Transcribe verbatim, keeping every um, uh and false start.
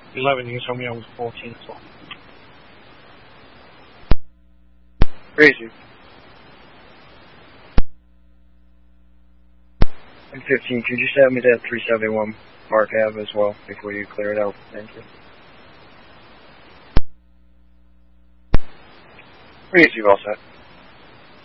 eleven, you told me I was fourteen as well. Crazy. And fifteen, could you send me that three seventy-one Park Ave as well before you clear it out? Thank you. Crazy, all set.